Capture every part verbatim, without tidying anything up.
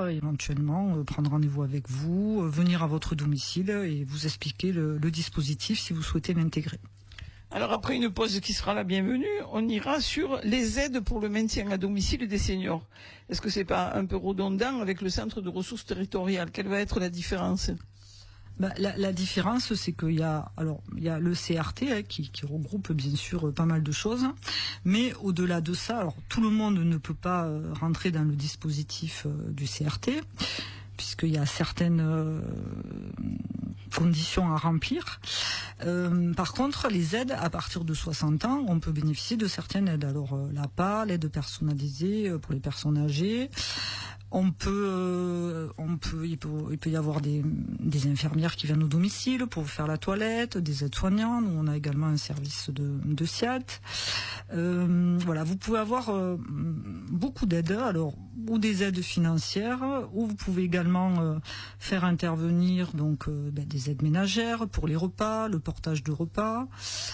pas, éventuellement euh, prendre rendez-vous avec vous, euh, venir à votre domicile et vous expliquer le, le dispositif si vous souhaitez l'intégrer. Alors après une pause qui sera la bienvenue, on ira sur les aides pour le maintien à domicile des seniors. Est-ce que c'est pas un peu redondant avec le centre de ressources territoriales? Quelle va être la différence? Bah, la, la différence, c'est qu'il y a, alors, il y a le C R T hein, qui, qui regroupe bien sûr pas mal de choses, mais au-delà de ça, alors tout le monde ne peut pas euh, rentrer dans le dispositif euh, du C R T, puisqu'il y a certaines euh, conditions à remplir. Euh, par contre, les aides à partir de soixante ans, on peut bénéficier de certaines aides. Alors euh, l'A P A, l'aide personnalisée euh, pour les personnes âgées. On peut, euh, on peut, il peut, il peut y avoir des, des infirmières qui viennent au domicile pour vous faire la toilette, des aides-soignants. Nous, on a également un service de, de S I A T. Euh, voilà, vous pouvez avoir euh, beaucoup d'aides, alors ou des aides financières, ou vous pouvez également euh, faire intervenir donc euh, ben, des aides ménagères pour les repas, le portage de repas.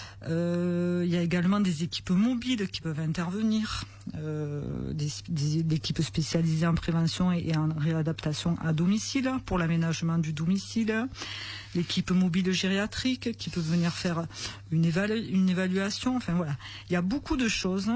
Euh, il y a également des équipes mobiles qui peuvent intervenir, euh, des, des, des équipes spécialisées en prévention et, et en réadaptation à domicile pour l'aménagement du domicile. L'équipe mobile gériatrique qui peut venir faire une, évalu une évaluation. Enfin voilà, il y a beaucoup de choses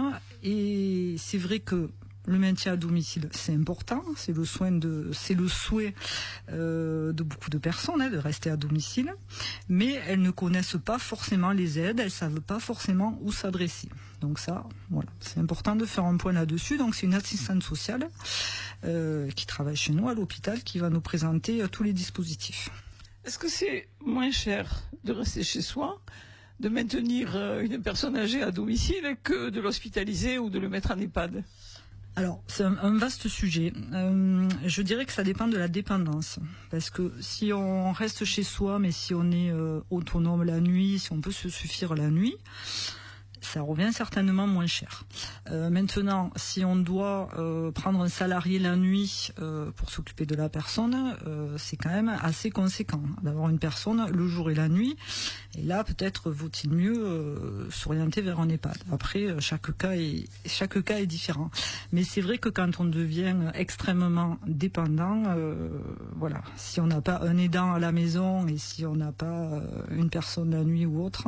et c'est vrai que le maintien à domicile, c'est important, c'est le soin de, c'est le souhait euh, de beaucoup de personnes hein, de rester à domicile, mais elles ne connaissent pas forcément les aides, elles savent pas forcément où s'adresser. Donc ça, voilà, c'est important de faire un point là-dessus. Donc c'est une assistante sociale euh, qui travaille chez nous à l'hôpital qui va nous présenter euh, tous les dispositifs. Est-ce que c'est moins cher de rester chez soi, de maintenir une personne âgée à domicile que de l'hospitaliser ou de le mettre en EHPAD? Alors, c'est un, un vaste sujet. Euh, je dirais que ça dépend de la dépendance. Parce que si on reste chez soi, mais si on est euh, autonome la nuit, si on peut se suffire la nuit, ça revient certainement moins cher. Euh, maintenant, si on doit euh, prendre un salarié la nuit euh, pour s'occuper de la personne, euh, c'est quand même assez conséquent d'avoir une personne le jour et la nuit. Et là, peut-être vaut-il mieux euh, s'orienter vers un EHPAD. Après, chaque cas est chaque cas est différent. Mais c'est vrai que quand on devient extrêmement dépendant, euh, voilà, si on n'a pas un aidant à la maison et si on n'a pas euh, une personne la nuit ou autre,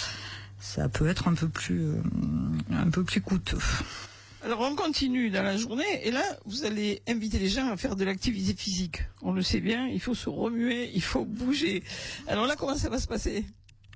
ça peut être un peu plus, euh, un peu plus coûteux. Alors on continue dans la journée et là vous allez inviter les gens à faire de l'activité physique. On le sait bien, il faut se remuer, il faut bouger. Alors là comment ça va se passer ?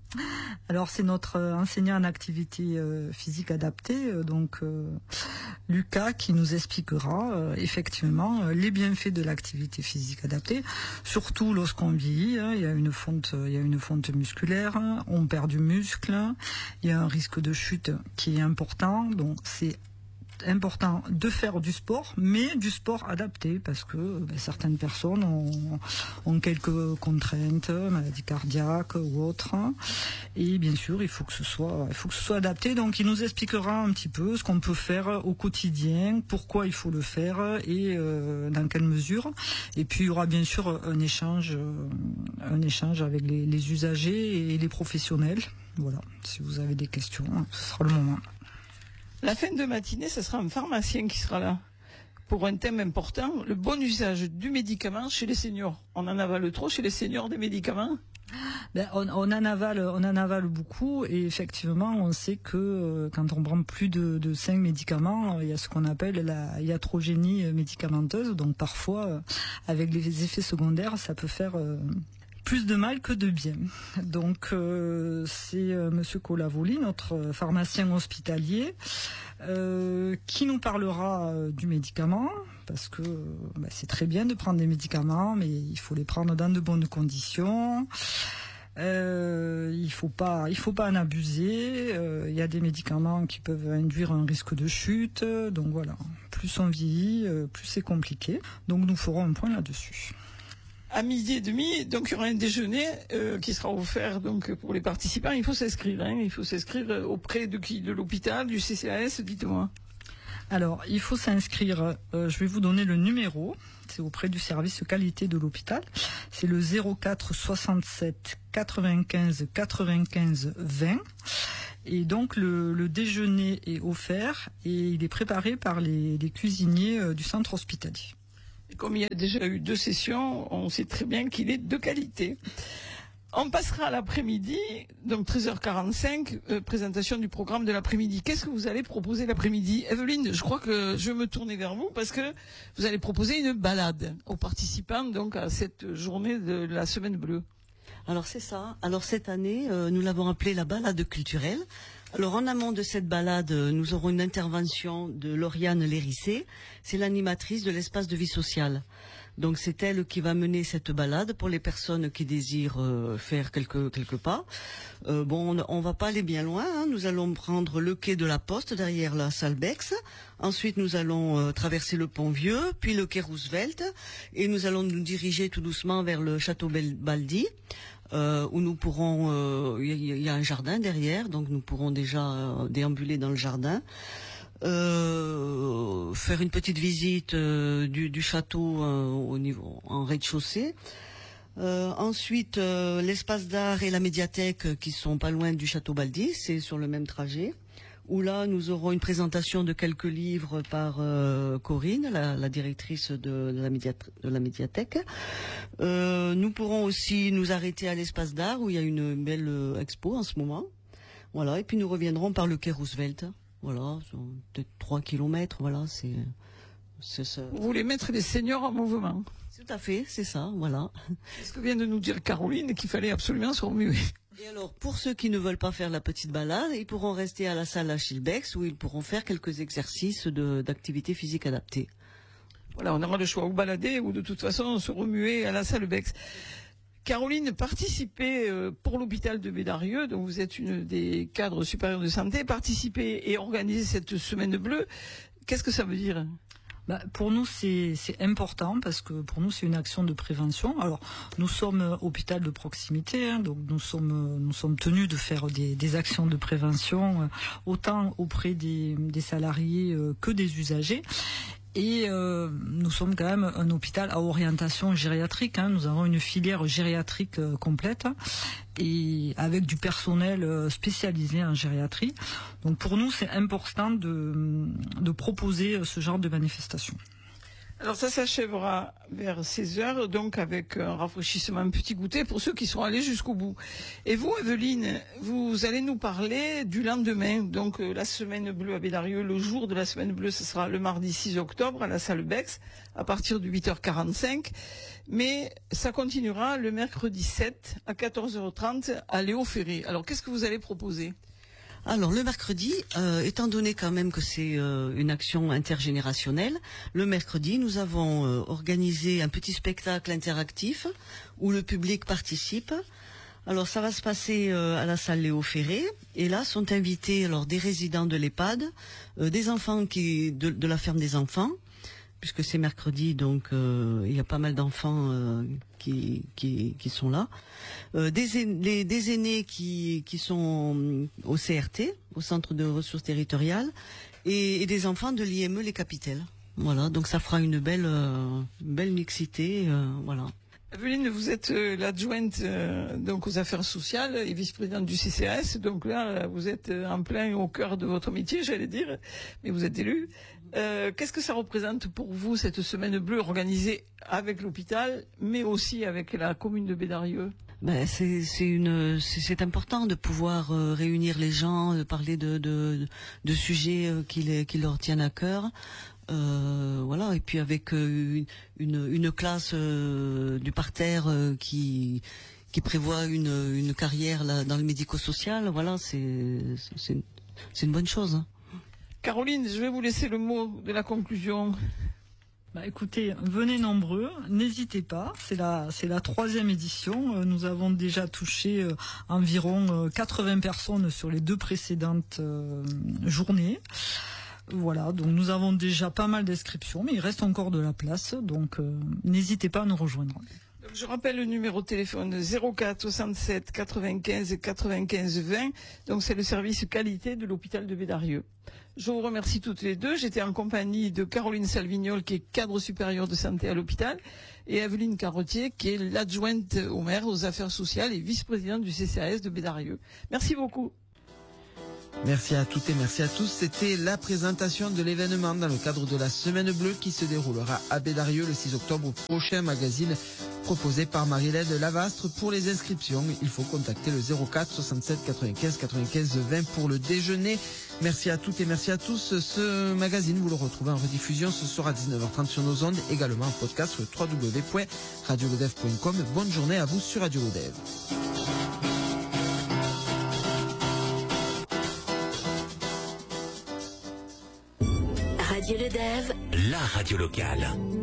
Alors c'est notre euh, enseignant en activité euh, physique adaptée, euh, donc euh, Lucas, qui nous expliquera euh, effectivement euh, les bienfaits de l'activité physique adaptée, surtout lorsqu'on vieillit. Hein, il y a une fonte, il y a une fonte musculaire, hein, on perd du muscle, il y a un risque de chute qui est important, donc c'est important de faire du sport, mais du sport adapté, parce que ben, certaines personnes ont, ont quelques contraintes, maladies cardiaques ou autres, et bien sûr il faut que ce soit, il faut que ce soit adapté. Donc il nous expliquera un petit peu ce qu'on peut faire au quotidien, pourquoi il faut le faire et euh, dans quelle mesure. Et puis il y aura bien sûr un échange, un échange avec les, les usagers et les professionnels. Voilà, si vous avez des questions, ce sera le moment. La fin de matinée, ce sera un pharmacien qui sera là pour un thème important, le bon usage du médicament chez les seniors. On en avale trop chez les seniors des médicaments ? Ben, on, on en avale, on en avale beaucoup et effectivement, on sait que euh, quand on prend plus de, de cinq médicaments, euh, il y a ce qu'on appelle la iatrogénie médicamenteuse. Donc parfois, euh, avec les effets secondaires, ça peut faire euh, plus de mal que de bien. Donc euh, c'est euh, Monsieur Colavoli, notre pharmacien hospitalier, euh, qui nous parlera euh, du médicament, parce que bah, c'est très bien de prendre des médicaments, mais il faut les prendre dans de bonnes conditions. Euh, il faut pas, il faut pas en abuser. Euh, il y a des médicaments qui peuvent induire un risque de chute. Donc voilà, plus on vieillit, euh, plus c'est compliqué. Donc nous ferons un point là-dessus. À midi et demi, donc il y aura un déjeuner euh, qui sera offert donc pour les participants. Il faut s'inscrire, hein, il faut s'inscrire auprès de qui, de l'hôpital, du C C A S, dites-moi. Alors, il faut s'inscrire. Euh, je vais vous donner le numéro. C'est auprès du service qualité de l'hôpital. C'est le zéro quatre soixante-sept quatre-vingt-quinze quatre-vingt-quinze vingt. Et donc le, le déjeuner est offert et il est préparé par les, les cuisiniers euh, du centre hospitalier. Et comme il y a déjà eu deux sessions, on sait très bien qu'il est de qualité. On passera à l'après-midi, donc treize heures quarante-cinq, euh, présentation du programme de l'après-midi. Qu'est-ce que vous allez proposer l'après-midi? Evelyne, je crois que je vais me tourner vers vous parce que vous allez proposer une balade aux participants donc à cette journée de la Semaine Bleue. Alors c'est ça. Alors cette année, euh, nous l'avons appelée la balade culturelle. Alors en amont de cette balade, nous aurons une intervention de Lauriane Lérissé. C'est l'animatrice de l'espace de vie sociale. Donc c'est elle qui va mener cette balade pour les personnes qui désirent euh, faire quelques quelques pas. Euh, bon, on, on va pas aller bien loin. Hein. Nous allons prendre le quai de la Poste derrière la salle Bex. Ensuite, nous allons euh, traverser le pont Vieux, puis le quai Roosevelt, et nous allons nous diriger tout doucement vers le château Baldi. Euh, où nous pourrons, il euh, y, y a un jardin derrière, donc nous pourrons déjà euh, déambuler dans le jardin, euh, faire une petite visite euh, du, du château euh, au niveau en rez-de-chaussée. Euh, ensuite, euh, l'espace d'art et la médiathèque qui sont pas loin du château Baldi, c'est sur le même trajet. Où là, nous aurons une présentation de quelques livres par euh, Corinne, la, la directrice de, de, la de la médiathèque. Euh, nous pourrons aussi nous arrêter à l'espace d'art, où il y a une belle euh, expo en ce moment. Voilà, et puis nous reviendrons par le quai Roosevelt. Voilà, peut-être trois kilomètres, voilà, c'est... Ça. Vous voulez mettre les seniors en mouvement? Tout à fait, c'est ça, voilà. C'est ce que vient de nous dire Caroline, qu'il fallait absolument se remuer. Et alors, pour ceux qui ne veulent pas faire la petite balade, ils pourront rester à la salle Achille Bex où ils pourront faire quelques exercices de, d'activité physique adaptée. Voilà, on aura le choix ou balader ou de toute façon se remuer à la salle Bex. Caroline, participez euh, pour l'hôpital de Bédarieux, donc vous êtes une des cadres supérieurs de santé, participer et organiser cette semaine bleue. Qu'est-ce que ça veut dire ? Bah, pour nous, c'est important parce que pour nous, c'est une action de prévention. Alors, nous sommes euh, hôpital de proximité, hein, donc nous sommes euh, nous sommes tenus de faire des, des actions de prévention euh, autant auprès des, des salariés euh, que des usagers. Et euh, nous sommes quand même un hôpital à orientation gériatrique. Hein. Nous avons une filière gériatrique euh, complète hein, et avec du personnel euh, spécialisé en gériatrie. Donc pour nous, c'est important de, de proposer ce genre de manifestation. Alors ça s'achèvera vers seize heures, donc avec un rafraîchissement, un petit goûter pour ceux qui seront allés jusqu'au bout. Et vous, Evelyne, vous allez nous parler du lendemain, donc euh, la semaine bleue à Bédarieux. Le jour de la semaine bleue, ce sera le mardi six octobre à la salle Bex, à partir de huit heures quarante-cinq. Mais ça continuera le mercredi sept à quatorze heures trente à Léo Ferré. Alors qu'est-ce que vous allez proposer ? Alors le mercredi, euh, étant donné quand même que c'est euh, une action intergénérationnelle, le mercredi nous avons euh, organisé un petit spectacle interactif où le public participe. Alors ça va se passer euh, à la salle Léo Ferré et là sont invités alors des résidents de l'EHPAD, euh, des enfants qui de, de la ferme des enfants, puisque c'est mercredi, donc euh, il y a pas mal d'enfants euh, qui, qui qui sont là, euh, des, les, des aînés qui qui sont au C R T, au Centre de ressources territoriales, et, et des enfants de l'I M E Les Capitelles. Voilà, donc ça fera une belle euh, une belle mixité, euh, voilà. Evelyne, vous êtes euh, l'adjointe euh, donc aux affaires sociales et vice-présidente du C C A S. Donc là, vous êtes en plein au cœur de votre métier, j'allais dire, mais vous êtes élue. Euh, Qu'est-ce que ça représente pour vous cette semaine bleue organisée avec l'hôpital, mais aussi avec la commune de Bédarieux? Ben c'est c'est une c'est important de pouvoir euh, réunir les gens, de parler de de de sujets euh, qui les qui leur tiennent à cœur. Euh, voilà, et puis avec euh, une, une classe euh, du parterre euh, qui qui prévoit une, une carrière là, dans le médico-social, voilà, c'est c'est une, c'est une bonne chose. Hein. Caroline, je vais vous laisser le mot de la conclusion. Bah écoutez, venez nombreux, n'hésitez pas, c'est la c'est la troisième édition, nous avons déjà touché euh, environ euh, quatre-vingts personnes sur les deux précédentes euh, journées. Voilà, donc nous avons déjà pas mal d'inscriptions, mais il reste encore de la place, donc euh, n'hésitez pas à nous rejoindre. Donc, je rappelle le numéro de téléphone zéro quatre soixante-sept quatre-vingt-quinze quatre-vingt-quinze vingt, donc c'est le service qualité de l'hôpital de Bédarieux. Je vous remercie toutes les deux, j'étais en compagnie de Caroline Salvignol qui est cadre supérieur de santé à l'hôpital et Evelyne Carottier qui est l'adjointe au maire aux affaires sociales et vice-présidente du C C A S de Bédarieux. Merci beaucoup. Merci à toutes et merci à tous. C'était la présentation de l'événement dans le cadre de la Semaine Bleue qui se déroulera à Bédarieux le six octobre prochain. Magazine proposé par Marie-Laide Lavastre. Pour les inscriptions, il faut contacter le zéro quatre soixante-sept quatre-vingt-quinze quatre-vingt-quinze vingt pour le déjeuner. Merci à toutes et merci à tous. Ce magazine, vous le retrouvez en rediffusion ce soir à dix-neuf heures trente sur nos ondes, également en podcast sur le w w w point radio lodev point com. Bonne journée à vous sur Radio Lodev. Radio Lodev, la radio locale.